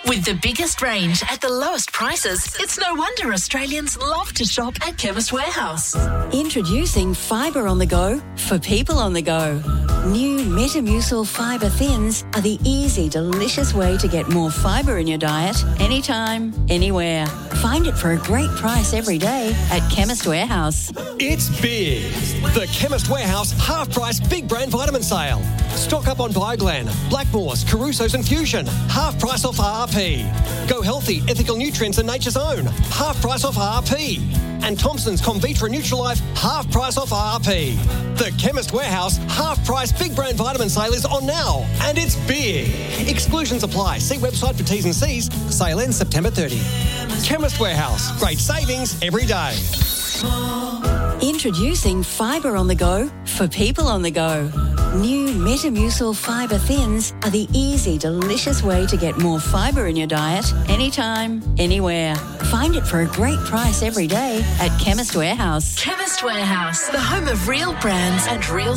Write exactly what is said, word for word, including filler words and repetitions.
With the biggest range at the lowest prices, it's no wonder Australians love to shop at Chemist Warehouse. Introducing Fibre on the Go for people on the go. New Metamucil Fibre Thins are the easy, delicious way to get more fibre in your diet anytime, anywhere. Find it for a great price every day at Chemist Warehouse. It's big. The Chemist Warehouse half-price big brand vitamin sale. Stock up on Bioglan, Blackmores, Caruso's and Fusion. Half price off R R P. Go Healthy, Ethical Nutrients and Nature's Own. Half price off R R P. And Thompson's Comvitra Nutrilife, half price off R R P. The Chemist Warehouse half-price big brand vitamin sale is on now, and it's big. Exclusions apply. See website for T's and C's. Sale ends September thirtieth. Chemist Warehouse. Great savings every day. Introducing Fibre on the Go for people on the go. New Metamucil Fibre Thins are the easy, delicious way to get more fibre in your diet anytime, anywhere. Find it for a great price every day at Chemist Warehouse. Chemist Warehouse, the home of real brands and real